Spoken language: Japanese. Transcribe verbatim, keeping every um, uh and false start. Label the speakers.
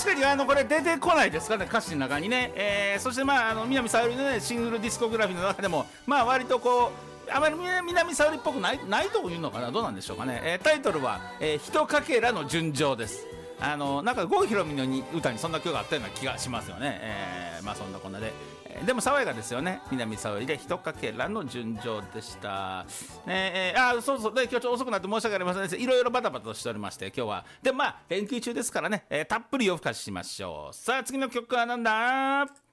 Speaker 1: 確かにあのこれ出てこないですかね、歌詞の中にね、えー、そしてまああの南沙織のねシングルディスコグラフィーの中でもまあ割とこうあまり南沙織っぽくないないというのかな、どうなんでしょうかね、えー、タイトルは、えー、ひとかけらの純情です。あのなんか郷ひろみのに歌にそんな曲があったような気がしますよね、えー、まあそんなこんなで、えー、でも爽やかですよね。南沙織でひとかけらの純情でした、ねえー、あそうそうで今日ちょっと遅くなって申し訳ありませんでした。いろいろバタバタとしておりまして今日はでまあ連休中ですからね、えー、たっぷり夜更かししましょう。さあ次の曲はなんだ。